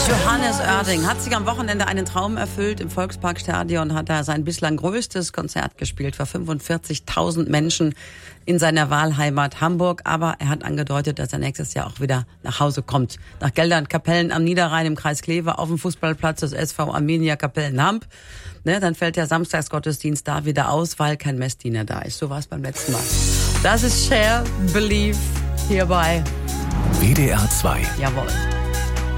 Johannes Oerding hat sich am Wochenende einen Traum erfüllt. Im Volksparkstadion hat er sein bislang größtes Konzert gespielt für 45.000 Menschen in seiner Wahlheimat Hamburg. Aber er hat angedeutet, dass er nächstes Jahr auch wieder nach Hause kommt. Nach Geldern, Kapellen am Niederrhein im Kreis Kleve auf dem Fußballplatz des SV Arminia Kapellen-Hamp. Dann fällt der Samstagsgottesdienst da wieder aus, weil kein Messdiener da ist. So war es beim letzten Mal. Das ist Share, Believe hier bei WDR 2. Jawohl.